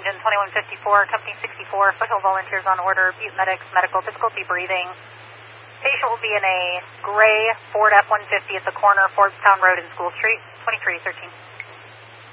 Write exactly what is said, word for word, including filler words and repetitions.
engine twenty-one fifty-four, company sixty-four, foothill volunteers on order, Butte medics, medical, difficulty breathing. Patient will be in a gray Ford F one fifty at the corner, Fordstown Road and School Street, twenty-three thirteen.